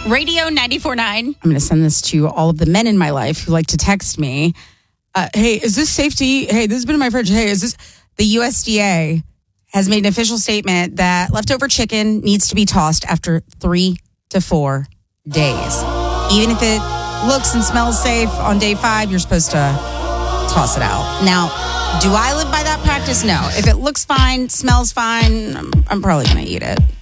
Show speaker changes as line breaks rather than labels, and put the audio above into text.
Radio 94.9.
I'm going to send this to all of the men in my life who like to text me. Hey, is this safe to eat? Hey, this has been in my fridge. Hey, is this... The USDA has made an official statement that leftover chicken needs to be tossed after 3 to 4 days. Even if it looks and smells safe on day 5, you're supposed to toss it out. Now, do I live by that practice? No. If it looks fine, smells fine, I'm probably going to eat it.